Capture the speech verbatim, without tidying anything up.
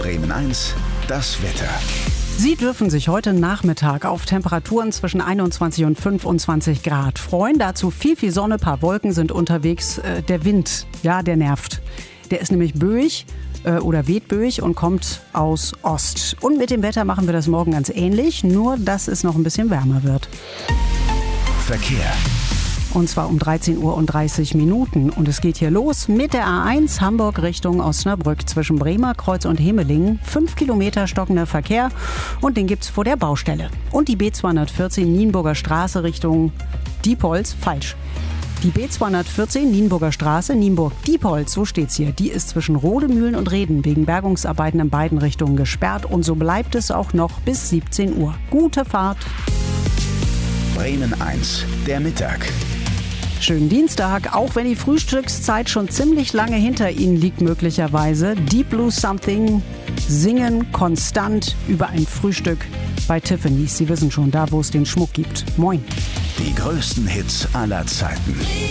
Bremen eins, das Wetter. Sie dürfen sich heute Nachmittag auf Temperaturen zwischen einundzwanzig und fünfundzwanzig Grad freuen. Dazu viel, viel Sonne, paar Wolken sind unterwegs. Äh, der Wind, ja, der nervt. Der ist nämlich böig äh, oder weht böig und kommt aus Ost. Und mit dem Wetter machen wir das morgen ganz ähnlich, nur dass es noch ein bisschen wärmer wird. Verkehr. Und zwar um dreizehn Uhr und dreißig Minuten. Und es geht hier los mit der A eins Hamburg Richtung Osnabrück zwischen Bremerkreuz und Hemelingen. Fünf Kilometer stockender Verkehr und den gibt's vor der Baustelle. Und die B zweihundertvierzehn Nienburger Straße Richtung Diepholz, falsch. Die B zweihundertvierzehn Nienburger Straße, Nienburg-Diepholz, so steht's hier. Die ist zwischen Rodemühlen und Reden wegen Bergungsarbeiten in beiden Richtungen gesperrt. Und so bleibt es auch noch bis siebzehn Uhr. Gute Fahrt. Bremen eins, der Mittag. Schönen Dienstag, auch wenn die Frühstückszeit schon ziemlich lange hinter Ihnen liegt möglicherweise. Deep Blue Something singen konstant über ein Frühstück bei Tiffany's. Sie wissen schon, da wo es den Schmuck gibt. Moin. Die größten Hits aller Zeiten.